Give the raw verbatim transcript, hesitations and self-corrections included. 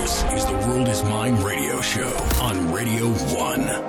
This is the World is Mine radio show on Radio One.